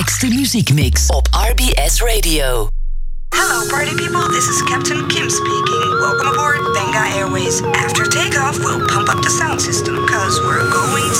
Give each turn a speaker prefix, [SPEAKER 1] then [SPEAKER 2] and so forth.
[SPEAKER 1] relaxte muziekmix op RBS Radio.
[SPEAKER 2] Hello party people, this is Captain Kim speaking. Welcome aboard Benga Airways. After takeoff, we'll pump up the sound system, cause we're going